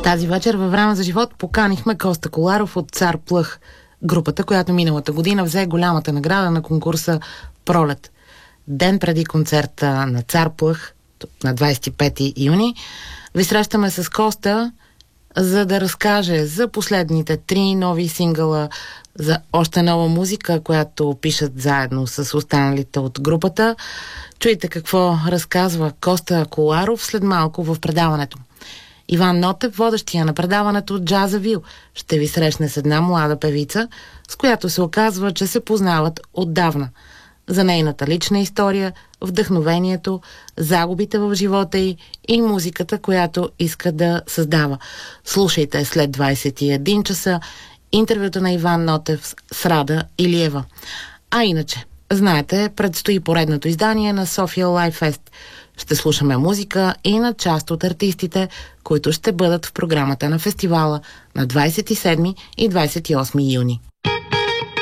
Тази вечер във Време за живот поканихме Коста Коларов от Цар Плъх, групата, която миналата година взе голямата награда на конкурса Пролет. Ден преди концерта на Цар Плъх, на 25 юни, ви срещаме с Коста, за да разкаже за последните 3 нови сингъла, за още нова музика, която пишат заедно с останалите от групата. Чуйте какво разказва Коста Коларов след малко в предаването. Иван Нотев, водещия на предаването Джазавил, ще ви срещне с една млада певица, с която се оказва, че се познават отдавна. За нейната лична история, вдъхновението, загубите в живота й и музиката, която иска да създава. Слушайте след 21 часа интервюто на Иван Нотев с Рада Илиева. А иначе, знаете, предстои поредното издание на София Лайв Фест. Ще слушаме музика и на част от артистите, които ще бъдат в програмата на фестивала на 27 и 28 юни.